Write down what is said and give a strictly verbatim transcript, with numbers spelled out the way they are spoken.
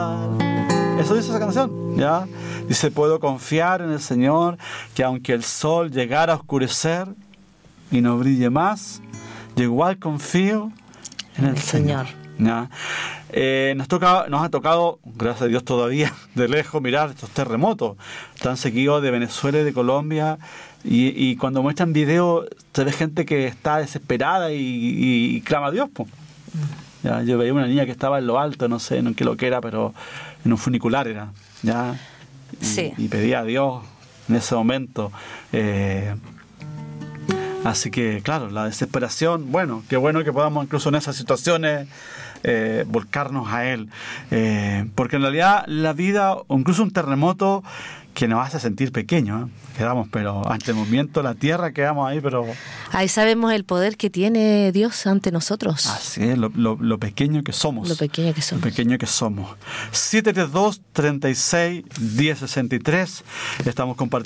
Eso dice esa canción, ¿ya? Dice, puedo confiar en el Señor, que aunque el sol llegara a oscurecer y no brille más, yo igual confío en el, el Señor. Señor. ¿Ya? Eh, nos, toca, nos ha tocado, gracias a Dios todavía, de lejos mirar estos terremotos tan seguidos de Venezuela y de Colombia, y, y cuando muestran videos se ve gente que está desesperada y, y, y clama a Dios, pues. Ya, yo veía una niña que estaba en lo alto, no sé en qué lo que era, pero en un funicular era, ya, y, sí. y pedía a Dios en ese momento. Eh, así que, claro, la desesperación, bueno, qué bueno que podamos incluso en esas situaciones eh, volcarnos a Él, eh, porque en realidad la vida, o incluso un terremoto que nos hace sentir pequeños, ¿eh? Quedamos, pero ante el movimiento de la tierra quedamos ahí, pero... Ahí sabemos el poder que tiene Dios ante nosotros. Así es, lo, lo, lo pequeño que somos. Lo pequeño que somos. Lo pequeño que somos. siete tres dos, tres seis, uno cero seis tres. Estamos compartiendo